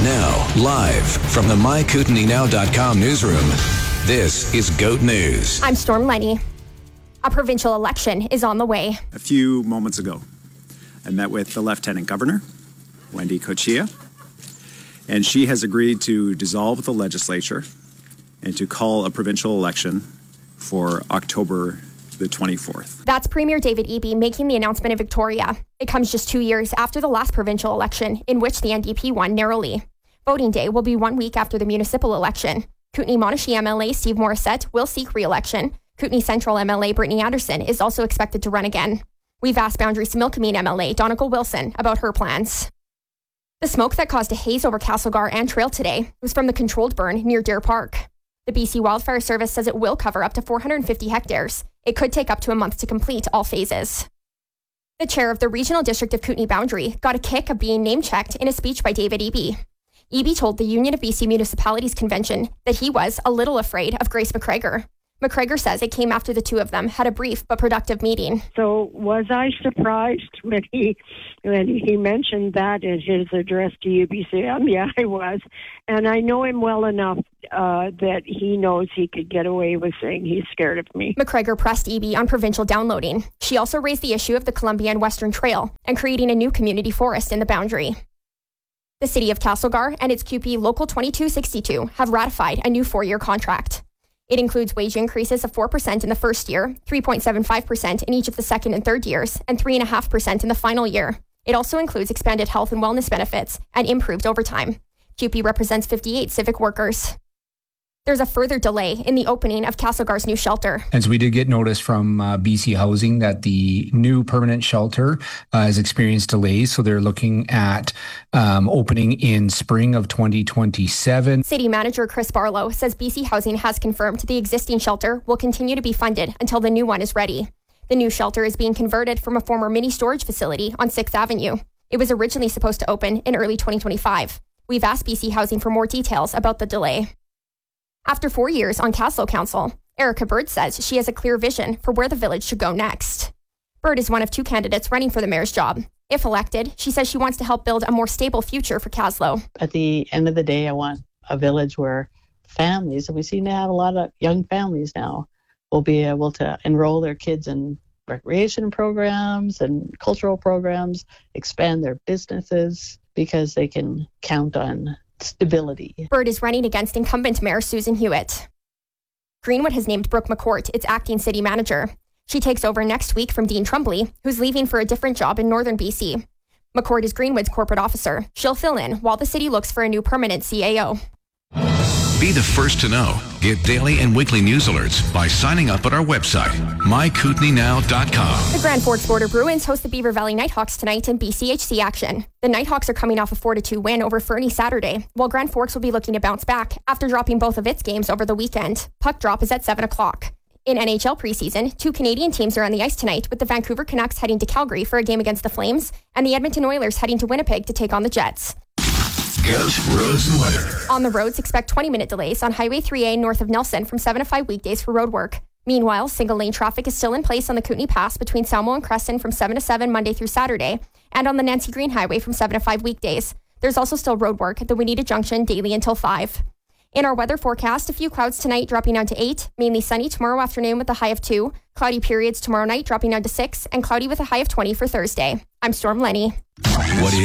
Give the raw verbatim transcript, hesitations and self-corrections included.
Now, live from the my kootenai now dot com newsroom, this is GOAT News. I'm Storm Lenny. A provincial election is on the way. A few moments ago, I met with the Lieutenant Governor, Wendy Cochia, and she has agreed to dissolve the legislature and to call a provincial election for October the twenty-fourth. That's Premier David Eby making the announcement in Victoria. It comes just two years after the last provincial election, in which the N D P won narrowly. Voting day will be one week after the municipal election. Kootenay-Monashee M L A Steve Morissette will seek re-election. Kootenay Central M L A Brittany Anderson is also expected to run again. We've asked Boundary Similkameen M L A Donegal Wilson about her plans. The smoke that caused a haze over Castlegar and Trail today was from the controlled burn near Deer Park. The B C Wildfire Service says it will cover up to four hundred fifty hectares. It could take up to a month to complete all phases. The chair of the Regional District of Kootenay Boundary got a kick of being name-checked in a speech by David Eby. Eby told the Union of B C Municipalities Convention that he was a little afraid of Grace McGregor. McGregor says it came after the two of them had a brief but productive meeting. So was I surprised when he when he mentioned that in his address to U B C M? Yeah, I was. And I know him well enough uh, that he knows he could get away with saying he's scared of me. McGregor pressed Eby on provincial downloading. She also raised the issue of the Columbia and Western Trail and creating a new community forest in the Boundary. The City of Castlegar and its C U P E Local twenty-two sixty-two have ratified a new four-year contract. It includes wage increases of four percent in the first year, three point seven five percent in each of the second and third years, and three point five percent in the final year. It also includes expanded health and wellness benefits and improved overtime. C U P E represents fifty-eight civic workers. There's a further delay in the opening of Castlegar's new shelter. And so we did get notice from uh, B C Housing that the new permanent shelter uh, has experienced delays. So they're looking at um, opening in spring of twenty twenty-seven. City Manager Chris Barlow says B C Housing has confirmed the existing shelter will continue to be funded until the new one is ready. The new shelter is being converted from a former mini storage facility on sixth Avenue. It was originally supposed to open in early twenty twenty-five. We've asked B C Housing for more details about the delay. After four years on Caslow Council, Erica Bird says she has a clear vision for where the village should go next. Bird is one of two candidates running for the mayor's job. If elected, she says she wants to help build a more stable future for Caslow. At the end of the day, I want a village where families, and we seem to have a lot of young families now, will be able to enroll their kids in recreation programs and cultural programs, expand their businesses, because they can count on stability. Bird is running against incumbent Mayor Susan Hewitt. Greenwood has named Brooke McCourt its acting city manager. She takes over next week from Dean Trumbley, who's leaving for a different job in northern B C. McCourt is Greenwood's corporate officer. She'll fill in while the city looks for a new permanent C A O. Be the first to know. Get daily and weekly news alerts by signing up at our website, my kootenai now dot com. The Grand Forks Border Bruins host the Beaver Valley Nighthawks tonight in B C H C action. The Nighthawks are coming off a four to two win over Fernie Saturday, while Grand Forks will be looking to bounce back after dropping both of its games over the weekend. Puck drop is at seven o'clock. In N H L preseason, two Canadian teams are on the ice tonight, with the Vancouver Canucks heading to Calgary for a game against the Flames, and the Edmonton Oilers heading to Winnipeg to take on the Jets. GOAT roads and weather. On the roads, expect twenty-minute delays on Highway three A north of Nelson from seven to five weekdays for road work. Meanwhile, single-lane traffic is still in place on the Kootenay Pass between Salmo and Crescent from seven to seven Monday through Saturday, and on the Nancy Green Highway from seven to five weekdays. There's also still road work at the Wineta Junction daily until five. In our weather forecast, a few clouds tonight dropping down to eight, mainly sunny tomorrow afternoon with a high of two, cloudy periods tomorrow night dropping down to six, and cloudy with a high of twenty for Thursday. I'm Storm Lenny. What